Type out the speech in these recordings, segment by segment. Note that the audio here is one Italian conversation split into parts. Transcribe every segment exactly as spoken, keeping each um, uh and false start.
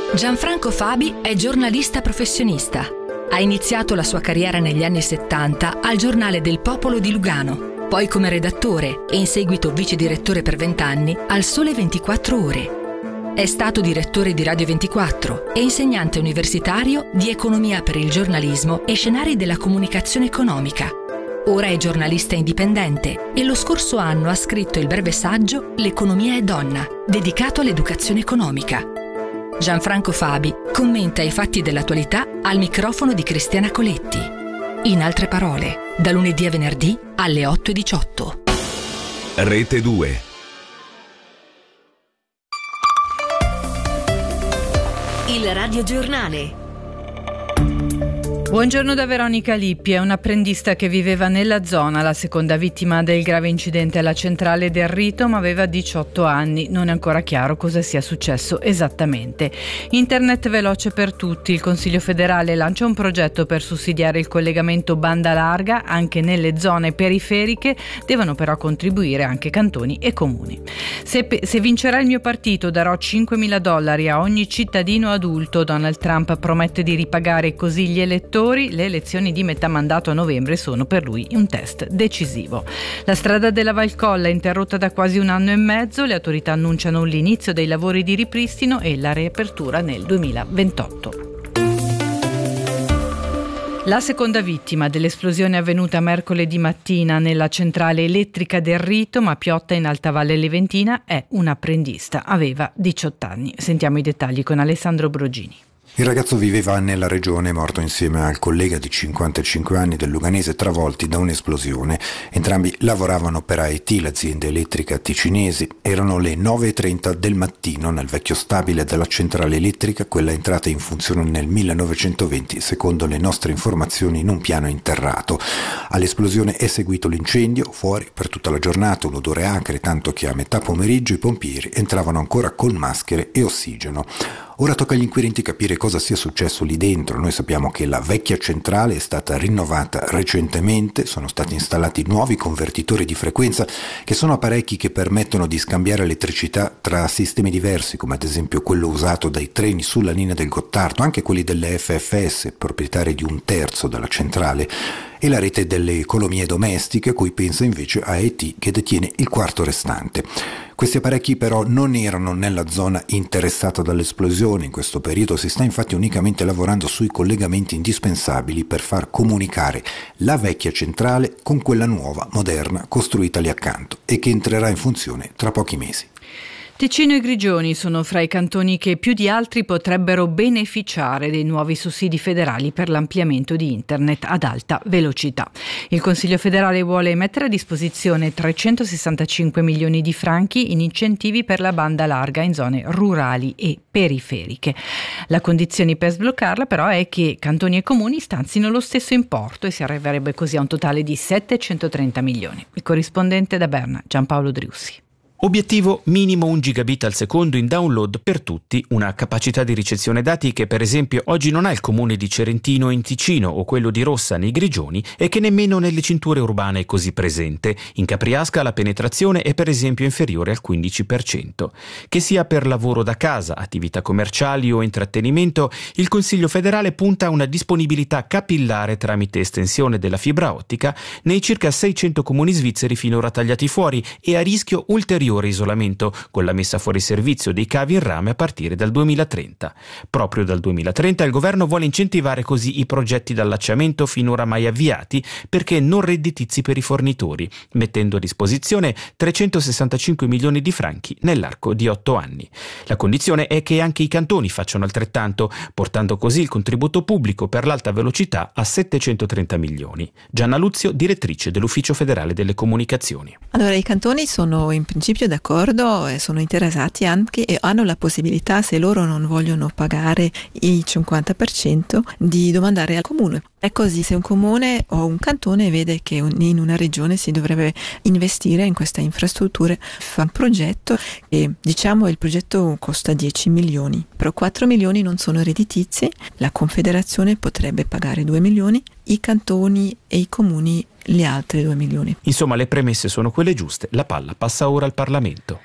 Gianfranco Fabi è giornalista professionista. Ha iniziato la sua carriera negli anni settanta al Giornale del Popolo di Lugano, poi come redattore e in seguito vice direttore per vent'anni al Sole ventiquattro Ore. È stato direttore di Radio ventiquattro e insegnante universitario di economia per il giornalismo e scenari della comunicazione economica. Ora è giornalista indipendente e lo scorso anno ha scritto il breve saggio L'economia è donna, dedicato all'educazione economica. Gianfranco Fabi commenta i fatti dell'attualità al microfono di Cristiana Coletti. In altre parole, da lunedì a venerdì alle otto e diciotto. Rete due. Il radiogiornale. Buongiorno da Veronica Lippi, è un'apprendista che viveva nella zona, la seconda vittima del grave incidente alla centrale del Rito, ma aveva diciotto anni. Non è ancora chiaro cosa sia successo esattamente. Internet veloce per tutti. Il Consiglio federale lancia un progetto per sussidiare il collegamento banda larga anche nelle zone periferiche. Devono però contribuire anche cantoni e comuni. Se, se vincerà il mio partito darò cinquemila dollari a ogni cittadino adulto. Donald Trump promette di ripagare così gli elettori. Le elezioni di metà mandato a novembre sono per lui un test decisivo. La strada della Valcolla è interrotta da quasi un anno e mezzo. Le autorità annunciano l'inizio dei lavori di ripristino e la riapertura nel duemilaventotto. La seconda vittima dell'esplosione avvenuta mercoledì mattina nella centrale elettrica del Rito, ma Piotta in Alta Valle Leventina, è un apprendista. Aveva diciotto anni. Sentiamo i dettagli con Alessandro Brogini. Il ragazzo viveva nella regione, morto insieme al collega di cinquantacinque anni del Luganese travolti da un'esplosione. Entrambi lavoravano per A E T, l'azienda elettrica ticinesi. Erano le nove e trenta del mattino nel vecchio stabile della centrale elettrica, quella entrata in funzione nel millenovecentoventi, secondo le nostre informazioni in un piano interrato. All'esplosione è seguito l'incendio, fuori per tutta la giornata un odore acre, tanto che a metà pomeriggio i pompieri entravano ancora con maschere e ossigeno. Ora tocca agli inquirenti capire cosa sia successo lì dentro. Noi sappiamo che la vecchia centrale è stata rinnovata recentemente, sono stati installati nuovi convertitori di frequenza che sono apparecchi che permettono di scambiare elettricità tra sistemi diversi, come ad esempio quello usato dai treni sulla linea del Gottardo, anche quelli delle F F S, proprietari di un terzo della centrale, e la rete delle economie domestiche, a cui pensa invece A E T, che detiene il quarto restante. Questi apparecchi però non erano nella zona interessata dall'esplosione. In questo periodo si sta infatti unicamente lavorando sui collegamenti indispensabili per far comunicare la vecchia centrale con quella nuova, moderna, costruita lì accanto e che entrerà in funzione tra pochi mesi. Ticino e Grigioni sono fra i cantoni che più di altri potrebbero beneficiare dei nuovi sussidi federali per l'ampliamento di internet ad alta velocità. Il Consiglio federale vuole mettere a disposizione trecentosessantacinque milioni di franchi in incentivi per la banda larga in zone rurali e periferiche. La condizione per sbloccarla però è che cantoni e comuni stanzino lo stesso importo e si arriverebbe così a un totale di settecentotrenta milioni. Il corrispondente da Berna, Giampaolo Driussi. Obiettivo minimo un gigabit al secondo in download per tutti, una capacità di ricezione dati che per esempio oggi non ha il comune di Cerentino in Ticino o quello di Rossa nei Grigioni e che nemmeno nelle cinture urbane è così presente. In Capriasca la penetrazione è per esempio inferiore al quindici per cento. Che sia per lavoro da casa, attività commerciali o intrattenimento, il Consiglio federale punta a una disponibilità capillare tramite estensione della fibra ottica nei circa seicento comuni svizzeri finora tagliati fuori e a rischio ulteriore isolamento con la messa fuori servizio dei cavi in rame a partire dal duemilatrenta. Proprio dal duemilatrenta il governo vuole incentivare così i progetti d'allacciamento finora mai avviati perché non redditizi per i fornitori, mettendo a disposizione trecentosessantacinque milioni di franchi nell'arco di otto anni. La condizione è che anche i cantoni facciano altrettanto, portando così il contributo pubblico per l'alta velocità a settecentotrenta milioni. Gianna Luzio, direttrice dell'Ufficio federale delle comunicazioni. Allora, i cantoni sono in principio d'accordo e sono interessati anche e hanno la possibilità, se loro non vogliono pagare il cinquanta per cento, di domandare al comune. È così, se un comune o un cantone vede che in una regione si dovrebbe investire in queste infrastrutture, fa un progetto e diciamo il progetto costa dieci milioni, però quattro milioni non sono redditizi, la Confederazione potrebbe pagare due milioni, i cantoni e i comuni le altre due milioni. Insomma, le premesse sono quelle giuste, la palla passa ora al Parlamento.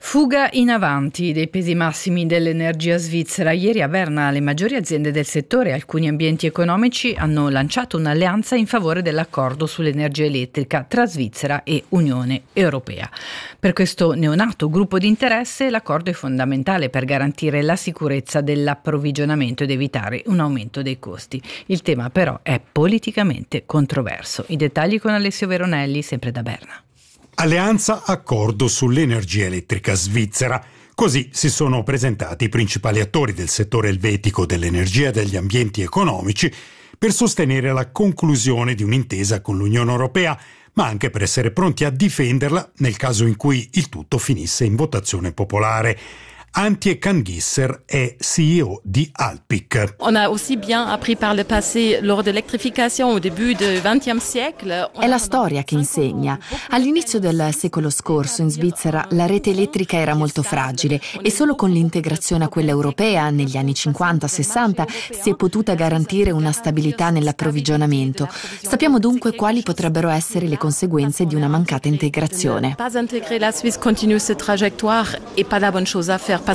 Fuga in avanti dei pesi massimi dell'energia svizzera. Ieri a Berna le maggiori aziende del settore e alcuni ambienti economici hanno lanciato un'alleanza in favore dell'accordo sull'energia elettrica tra Svizzera e Unione Europea. Per questo neonato gruppo di interesse l'accordo è fondamentale per garantire la sicurezza dell'approvvigionamento ed evitare un aumento dei costi. Il tema però è politicamente controverso. I dettagli con Alessio Veronelli, sempre da Berna. Alleanza accordo sull'energia elettrica svizzera. Così si sono presentati i principali attori del settore elvetico dell'energia e degli ambienti economici per sostenere la conclusione di un'intesa con l'Unione Europea, ma anche per essere pronti a difenderla nel caso in cui il tutto finisse in votazione popolare. Antje Kangisser è C E O di Alpic. On a aussi bien appris par le passé lors de l'électrification au début du vingtième siècle. È la storia che insegna. All'inizio del secolo scorso in Svizzera la rete elettrica era molto fragile e solo con l'integrazione a quella europea negli anni cinquanta sessanta si è potuta garantire una stabilità nell'approvvigionamento. Sappiamo dunque quali potrebbero essere le conseguenze di una mancata integrazione. Pas intégrer la Suisse continue cette trajectoire et pas la bonne chose à faire.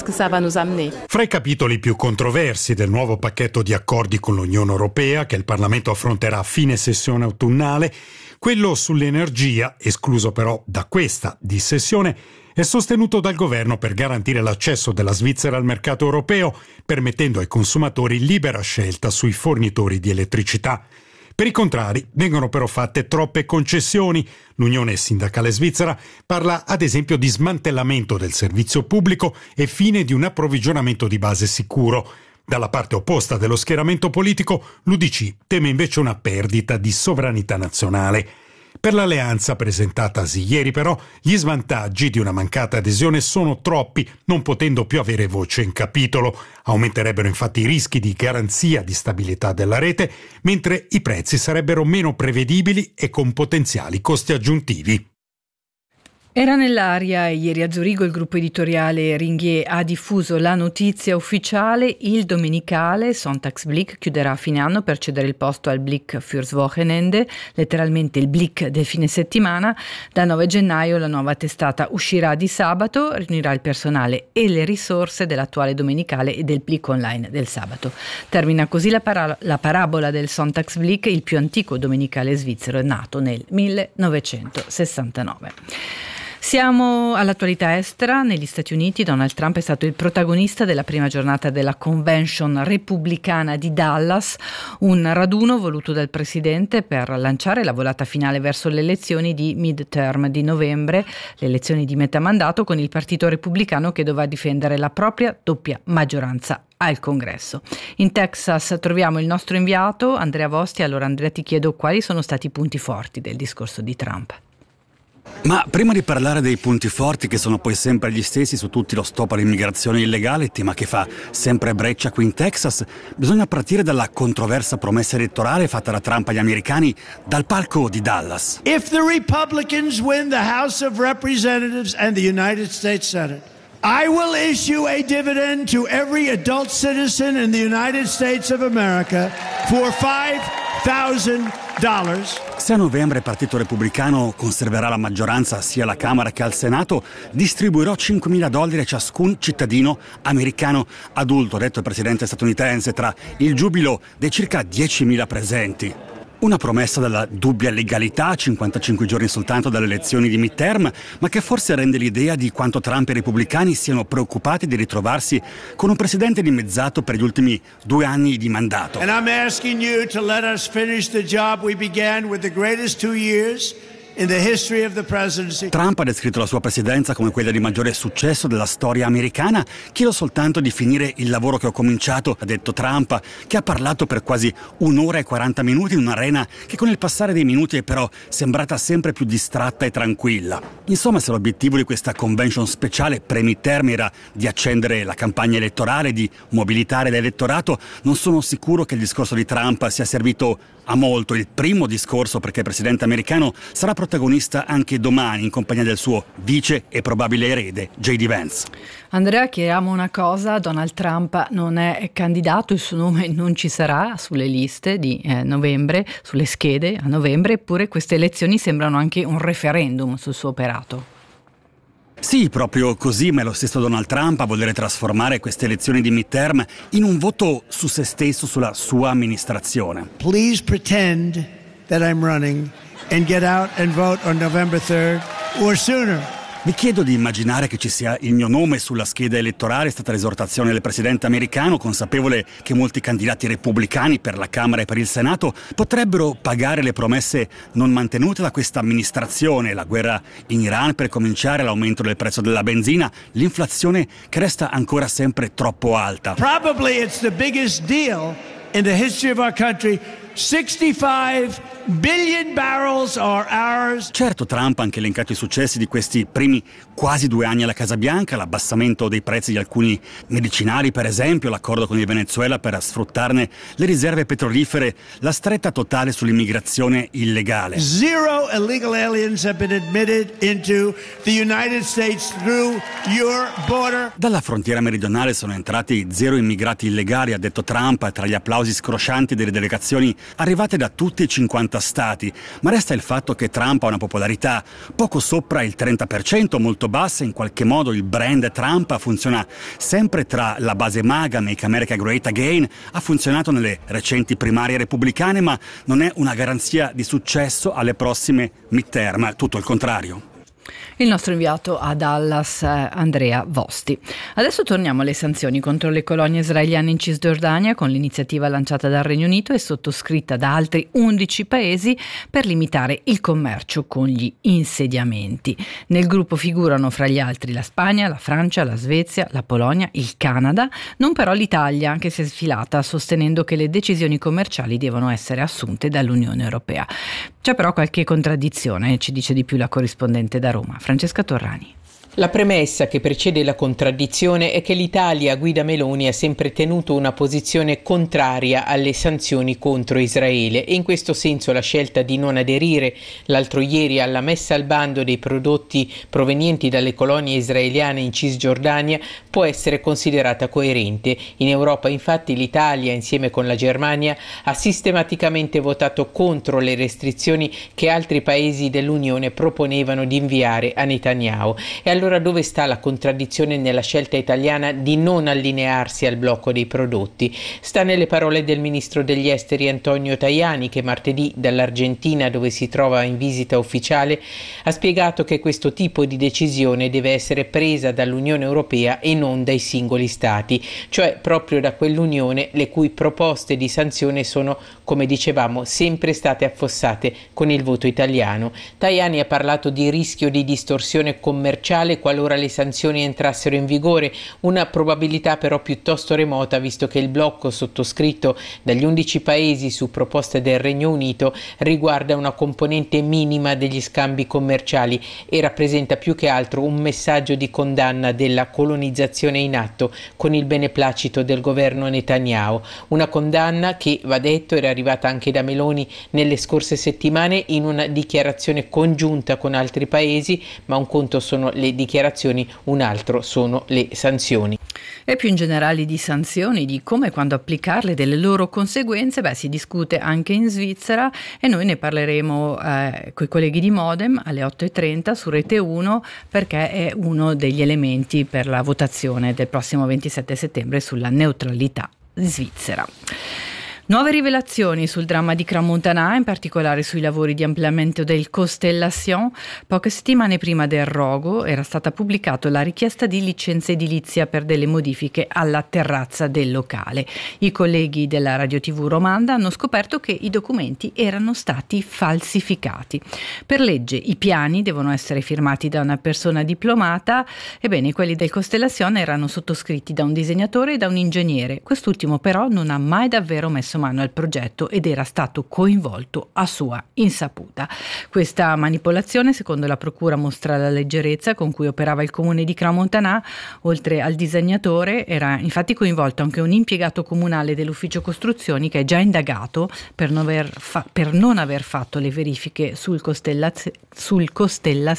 Fra i capitoli più controversi del nuovo pacchetto di accordi con l'Unione Europea che il Parlamento affronterà a fine sessione autunnale, quello sull'energia, escluso però da questa dissessione, è sostenuto dal governo per garantire l'accesso della Svizzera al mercato europeo, permettendo ai consumatori libera scelta sui fornitori di elettricità. Per i contrari, vengono però fatte troppe concessioni. L'Unione Sindacale Svizzera parla ad esempio di smantellamento del servizio pubblico e fine di un approvvigionamento di base sicuro. Dalla parte opposta dello schieramento politico, l'U D C teme invece una perdita di sovranità nazionale. Per l'alleanza presentatasi ieri però, gli svantaggi di una mancata adesione sono troppi, non potendo più avere voce in capitolo. Aumenterebbero infatti i rischi di garanzia di stabilità della rete, mentre i prezzi sarebbero meno prevedibili e con potenziali costi aggiuntivi. Era nell'aria e ieri a Zurigo il gruppo editoriale Ringier ha diffuso la notizia ufficiale: il domenicale Sonntagsblick chiuderà a fine anno per cedere il posto al Blick fürs Wochenende, letteralmente il Blick del fine settimana. Da nove gennaio la nuova testata uscirà di sabato, riunirà il personale e le risorse dell'attuale domenicale e del Blick online del sabato. Termina così la, para- la parabola del Sonntagsblick, il più antico domenicale svizzero nato nel millenovecentosessantanove. Siamo all'attualità estera. Negli Stati Uniti Donald Trump è stato il protagonista della prima giornata della Convention repubblicana di Dallas, un raduno voluto dal presidente per lanciare la volata finale verso le elezioni di midterm di novembre, le elezioni di metà mandato, con il partito repubblicano che dovrà difendere la propria doppia maggioranza al Congresso. In Texas troviamo il nostro inviato Andrea Vosti. Allora Andrea, ti chiedo quali sono stati i punti forti del discorso di Trump. Ma prima di parlare dei punti forti, che sono poi sempre gli stessi su tutti lo stop all'immigrazione illegale, tema che fa sempre breccia qui in Texas, bisogna partire dalla controversa promessa elettorale fatta da Trump agli americani dal palco di Dallas. If the Republicans win the House of Representatives and the United States Senate, I will issue a dividend to every adult citizen in the United States of America for five thousand dollars. Se a novembre il Partito Repubblicano conserverà la maggioranza sia alla Camera che al Senato, distribuirò cinquemila dollari a ciascun cittadino americano adulto, ha detto il presidente statunitense tra il giubilo dei circa diecimila presenti. Una promessa dalla dubbia legalità, cinquantacinque giorni soltanto dalle elezioni di midterm, ma che forse rende l'idea di quanto Trump e i repubblicani siano preoccupati di ritrovarsi con un presidente dimezzato per gli ultimi due anni di mandato. And I'm asking you to let us finish the job we began with the greatest two years in the history of the presidency. Trump ha descritto la sua presidenza come quella di maggiore successo della storia americana. Chiedo soltanto di finire il lavoro che ho cominciato, ha detto Trump, che ha parlato per quasi un'ora e quaranta minuti in un'arena che con il passare dei minuti è però sembrata sempre più distratta e tranquilla. Insomma, se l'obiettivo di questa convention speciale pre-midterm era di accendere la campagna elettorale, di mobilitare l'elettorato, non sono sicuro che il discorso di Trump sia servito a molto. Il primo discorso, perché il presidente americano sarà protagonista anche domani in compagnia del suo vice e probabile erede J D Vance. Andrea, chiariamo una cosa: Donald Trump non è candidato, il suo nome non ci sarà sulle liste di eh, novembre, sulle schede a novembre, eppure queste elezioni sembrano anche un referendum sul suo operato. Sì, proprio così, ma è lo stesso Donald Trump a volere trasformare queste elezioni di midterm in un voto su se stesso, sulla sua amministrazione. Please pretend that I'm running and get out and vote on November third or sooner. Vi chiedo di immaginare che ci sia il mio nome sulla scheda elettorale, è stata l'esortazione del presidente americano, consapevole che molti candidati repubblicani per la Camera e per il Senato potrebbero pagare le promesse non mantenute da questa amministrazione, la guerra in Iran per cominciare, l'aumento del prezzo della benzina, l'inflazione che resta ancora sempre troppo alta. Probably it's the biggest deal in the history of our country. sixty-five billion barrels are ours. Certo, Trump ha anche elencato i successi di questi primi quasi due anni alla Casa Bianca, l'abbassamento dei prezzi di alcuni medicinali, per esempio, l'accordo con il Venezuela per sfruttarne le riserve petrolifere, la stretta totale sull'immigrazione illegale. Zero illegal aliens have been admitted into the United States through your border. Dalla frontiera meridionale sono entrati zero immigrati illegali, ha detto Trump, tra gli applausi scroscianti delle delegazioni arrivate da tutti i cinquanta stati, ma resta il fatto che Trump ha una popolarità poco sopra il trenta per cento, molto bassa, in qualche modo il brand Trump funziona sempre tra la base MAGA, Make America Great Again, ha funzionato nelle recenti primarie repubblicane, ma non è una garanzia di successo alle prossime midterm, tutto il contrario. Il nostro inviato a Dallas, Andrea Vosti. Adesso torniamo alle sanzioni contro le colonie israeliane in Cisgiordania, con l'iniziativa lanciata dal Regno Unito e sottoscritta da altri undici paesi per limitare il commercio con gli insediamenti. Nel gruppo figurano fra gli altri la Spagna, la Francia, la Svezia, la Polonia, il Canada, non però l'Italia, che si è sfilata sostenendo che le decisioni commerciali devono essere assunte dall'Unione Europea. C'è però qualche contraddizione, ci dice di più la corrispondente da Roma, Francesca Torrani. La premessa che precede la contraddizione è che l'Italia a guida Meloni ha sempre tenuto una posizione contraria alle sanzioni contro Israele e in questo senso la scelta di non aderire l'altro ieri alla messa al bando dei prodotti provenienti dalle colonie israeliane in Cisgiordania può essere considerata coerente. In Europa infatti l'Italia insieme con la Germania ha sistematicamente votato contro le restrizioni che altri paesi dell'Unione proponevano di inviare a Netanyahu. E allora Allora dove sta la contraddizione nella scelta italiana di non allinearsi al blocco dei prodotti? Sta nelle parole del ministro degli esteri Antonio Tajani, che martedì dall'Argentina, dove si trova in visita ufficiale, ha spiegato che questo tipo di decisione deve essere presa dall'Unione Europea e non dai singoli stati, cioè proprio da quell'Unione le cui proposte di sanzione sono, come dicevamo, sempre state affossate con il voto italiano. Tajani ha parlato di rischio di distorsione commerciale qualora le sanzioni entrassero in vigore, una probabilità però piuttosto remota, visto che il blocco sottoscritto dagli undici paesi su proposta del Regno Unito riguarda una componente minima degli scambi commerciali e rappresenta più che altro un messaggio di condanna della colonizzazione in atto con il beneplacito del governo Netanyahu, una condanna che, va detto, era arrivata anche da Meloni nelle scorse settimane in una dichiarazione congiunta con altri paesi, ma un conto sono le dichiarazioni dichiarazioni, un altro sono le sanzioni. E più in generale di sanzioni, di come e quando applicarle, delle loro conseguenze, beh, si discute anche in Svizzera e noi ne parleremo eh, con i colleghi di Modem alle otto e trenta su Rete uno, perché è uno degli elementi per la votazione del prossimo ventisette settembre sulla neutralità svizzera. Nuove rivelazioni sul dramma di Crans-Montana, in particolare sui lavori di ampliamento del Constellation. Poche settimane prima del rogo era stata pubblicata la richiesta di licenza edilizia per delle modifiche alla terrazza del locale. I colleghi della Radio tivù romanda hanno scoperto che i documenti erano stati falsificati. Per legge i piani devono essere firmati da una persona diplomata, ebbene quelli del Constellation erano sottoscritti da un disegnatore e da un ingegnere. Quest'ultimo però non ha mai davvero messo mano al progetto ed era stato coinvolto a sua insaputa. Questa manipolazione, secondo la procura, mostra la leggerezza con cui operava il comune di Crans-Montana. Oltre al disegnatore era infatti coinvolto anche un impiegato comunale dell'ufficio costruzioni che è già indagato per non aver, fa- per non aver fatto le verifiche sul, Costella- sul Constellation.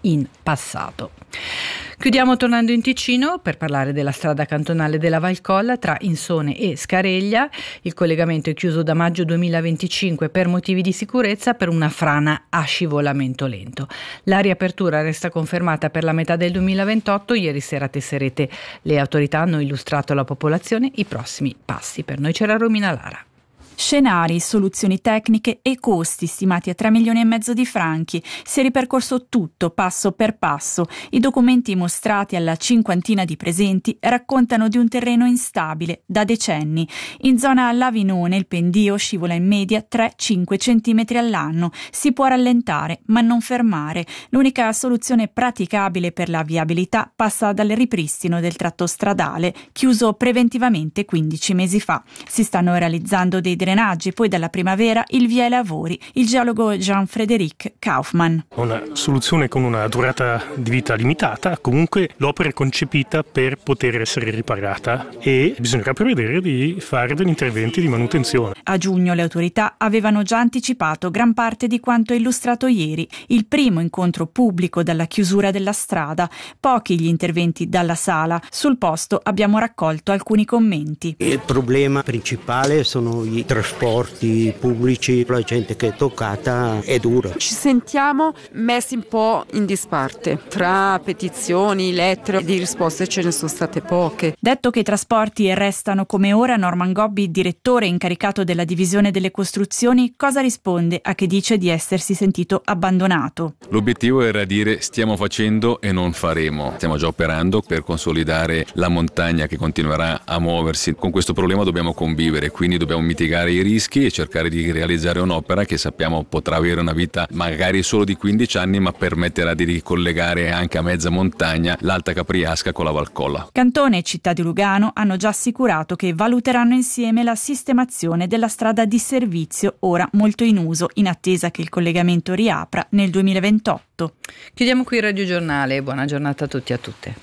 in passato. Chiudiamo tornando in Ticino per parlare della strada cantonale della Valcolla tra Insone e Scareglia. Il collegamento è chiuso da maggio duemilaventicinque per motivi di sicurezza per una frana a scivolamento lento. La riapertura resta confermata per la metà del duemilaventotto. Ieri sera a Tesserete le autorità hanno illustrato alla popolazione i prossimi passi. Per noi c'era Romina Lara. Scenari, soluzioni tecniche e costi stimati a tre milioni e mezzo di franchi. Si è ripercorso tutto passo per passo. I documenti mostrati alla cinquantina di presenti raccontano di un terreno instabile da decenni. In zona Lavinone il pendio scivola in media tre cinque centimetri all'anno. Si può rallentare ma non fermare. L'unica soluzione praticabile per la viabilità passa dal ripristino del tratto stradale, chiuso preventivamente quindici mesi fa. Si stanno realizzando dei drenaggi, poi dalla primavera il via ai lavori. Il geologo Jean-Frédéric Kaufmann. Una soluzione con una durata di vita limitata, comunque l'opera è concepita per poter essere riparata e bisognerà prevedere di fare degli interventi di manutenzione. A giugno le autorità avevano già anticipato gran parte di quanto illustrato ieri, il primo incontro pubblico dalla chiusura della strada, pochi gli interventi dalla sala. Sul posto abbiamo raccolto alcuni commenti. Il problema principale sono i trasporti pubblici, la gente che è toccata è dura. Ci sentiamo messi un po' in disparte, tra petizioni, lettere, di risposte ce ne sono state poche. Detto che i trasporti restano come ora, Norman Gobbi, direttore incaricato della divisione delle costruzioni, cosa risponde a chi dice di essersi sentito abbandonato? L'obiettivo era dire stiamo facendo e non faremo. Stiamo già operando per consolidare la montagna che continuerà a muoversi. Con questo problema dobbiamo convivere, quindi dobbiamo mitigare i rischi e cercare di realizzare un'opera che sappiamo potrà avere una vita magari solo di quindici anni, ma permetterà di ricollegare anche a mezza montagna l'Alta Capriasca con la Valcolla. Cantone e Città di Lugano hanno già assicurato che valuteranno insieme la sistemazione della strada di servizio, ora molto in uso, in attesa che il collegamento riapra nel duemilaventotto. Chiudiamo qui il Radio Giornale. Buona giornata a tutti e a tutte.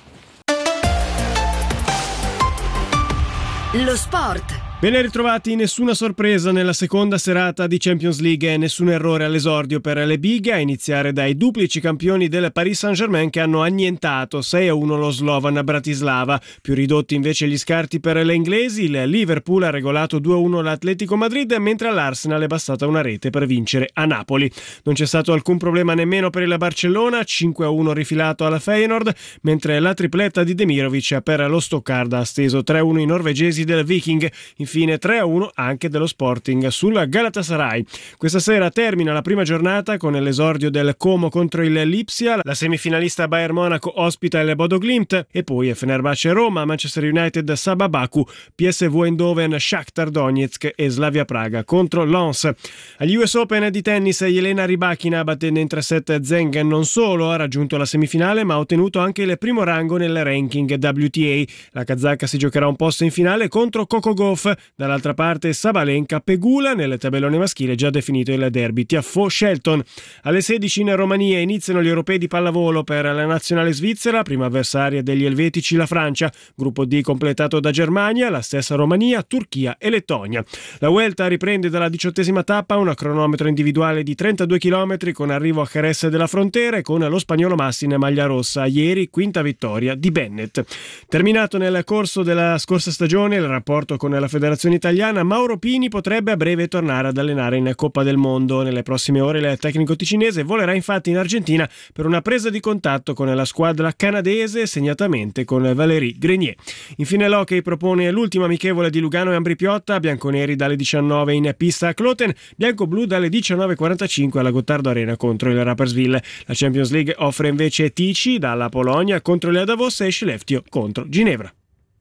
Lo sport. Ben ritrovati, nessuna sorpresa nella seconda serata di Champions League e nessun errore all'esordio per le bighe, a iniziare dai duplici campioni del Paris Saint-Germain che hanno annientato sei a uno lo Slovan Bratislava. Più ridotti invece gli scarti per le inglesi, il Liverpool ha regolato due a uno l'Atletico Madrid, mentre all'Arsenal è bastata una rete per vincere a Napoli. Non c'è stato alcun problema nemmeno per il Barcellona, cinque a uno rifilato alla Feyenoord, mentre la tripletta di Demirovic per lo Stoccarda ha steso tre a uno i norvegesi del Viking. Infine tre a uno anche dello Sporting sul Galatasaray. Questa sera termina la prima giornata con l'esordio del Como contro il Lipsia, la semifinalista Bayern Monaco ospita il Bodo Glimt e poi Fenerbahce Roma, Manchester United Sabah Baku, P S V Eindhoven, Shakhtar Donetsk e Slavia Praga contro Lens. Agli U S Open di tennis Jelena Rybakina, battendo in tre set Zheng, non solo ha raggiunto la semifinale ma ha ottenuto anche il primo rango nel ranking W T A. La kazaka si giocherà un posto in finale contro Coco Gauff. Dall'altra parte Sabalenka Pegula, nel tabellone maschile già definito il derby Tiafoe-Shelton. Alle sedici in Romania iniziano gli europei di pallavolo per la nazionale svizzera, prima avversaria degli elvetici la Francia, gruppo D completato da Germania, la stessa Romania, Turchia e Lettonia. La Vuelta riprende dalla diciottesima tappa, un cronometro individuale di trentadue chilometri con arrivo a Jerez della Frontera e con lo spagnolo Massi in maglia rossa, ieri quinta vittoria di Bennett. Terminato nel corso della scorsa stagione il rapporto con la federazione italiana, Mauro Pini potrebbe a breve tornare ad allenare in Coppa del Mondo. Nelle prossime ore il tecnico ticinese volerà infatti in Argentina per una presa di contatto con la squadra canadese, segnatamente con Valérie Grenier. Infine l'Hockey propone l'ultima amichevole di Lugano e Ambri Piotta, bianconeri dalle diciannove in pista a Kloten, bianco-blu dalle diciannove e quarantacinque alla Gottardo Arena contro il Rapperswil. La Champions League offre invece Tichy dalla Polonia contro il Davos e Skellefteå contro Ginevra.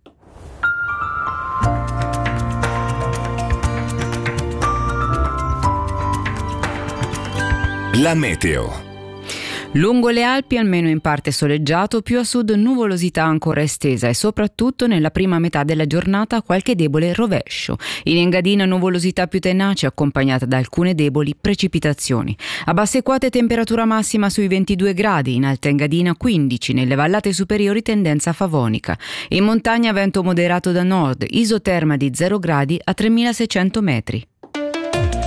La meteo. Lungo le Alpi almeno in parte soleggiato, più a sud nuvolosità ancora estesa e soprattutto nella prima metà della giornata qualche debole rovescio. In Engadina nuvolosità più tenace accompagnata da alcune deboli precipitazioni. A basse quote temperatura massima sui ventidue gradi, in Alta Engadina quindici, nelle vallate superiori tendenza favonica. In montagna vento moderato da nord, isoterma di zero gradi a tremilaseicento metri.